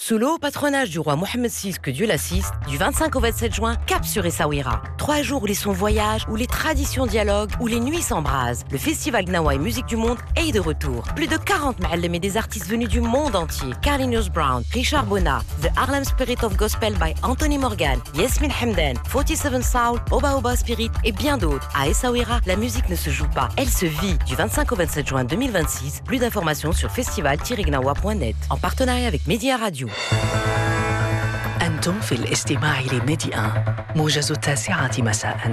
Sous le haut patronage du roi Mohammed VI, que Dieu l'assiste, du 25 au 27 juin, cap sur Essaouira. 3 jours où les sons voyagent, où les traditions dialoguent, où les nuits s'embrasent. Le festival Gnawa et musique du monde est de retour. Plus de 40 ma'allem et des artistes venus du monde entier. Carlinhos Brown, Richard Bona, The Harlem Spirit of Gospel by Anthony Morgan, Yasmine Hamdan, 47 Soul, Oba Oba Spirit et bien d'autres. À Essaouira, la musique ne se joue pas, elle se vit. Du 25 au 27 juin 2026, plus d'informations sur festival-gnawa.net en partenariat avec Média Radio. أنتم في الاستماع لميديا موجز 9 مساء.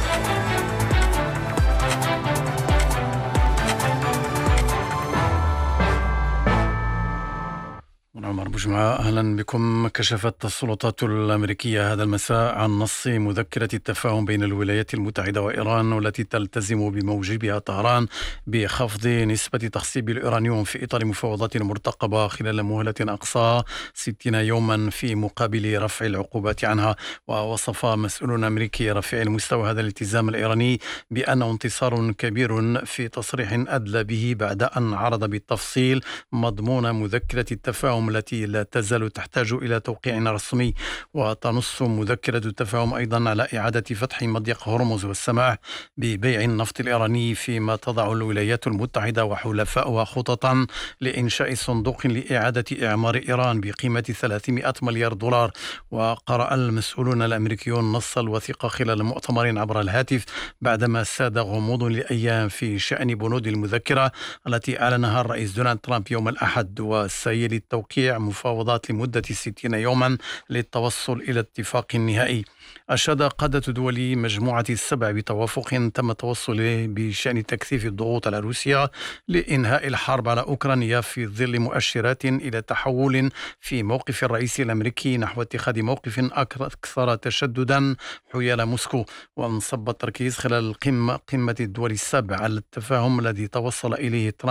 عمر بجمعة، أهلا بكم. كشفت السلطات الأمريكية هذا المساء عن نص مذكرة التفاهم بين الولايات المتحدة وإيران، والتي تلتزم بموجبها طهران بخفض نسبة تخصيب اليورانيوم في إطار مفاوضات مرتقبة خلال مهلة أقصاها 60 يوما في مقابل رفع العقوبات عنها. ووصف مسؤول أمريكي رفيع المستوى هذا الالتزام الإيراني بأنه انتصار كبير، في تصريح أدلى به بعد أن عرض بالتفصيل مضمون مذكرة التفاهم التي لا تزال تحتاج إلى توقيع رسمي. وتنص مذكرة التفاهم أيضا على إعادة فتح مضيق هرمز والسماح ببيع النفط الإيراني، فيما تضع الولايات المتحدة وحلفائها خططا لإنشاء صندوق لإعادة إعمار إيران بقيمة 300 مليار دولار. وقرأ المسؤولون الأمريكيون نص الوثيقة خلال مؤتمر عبر الهاتف بعدما ساد غموض لأيام في شأن بنود المذكرة التي أعلنها الرئيس دونالد ترامب يوم الأحد، وسيل التوقيع مفاوضات لمدة 60 يوما للتوصل إلى اتفاق نهائي. أشاد قادة دول مجموعة السبع بتوافق تم التوصل إليه بشأن تكثيف الضغوط على روسيا لإنهاء الحرب على أوكرانيا، في ظل مؤشرات إلى تحول في موقف الرئيس الأمريكي نحو اتخاذ موقف أكثر تشددا حيال موسكو. وانصب التركيز خلال قمة الدول السبع على التفاهم الذي توصل إليه ترامب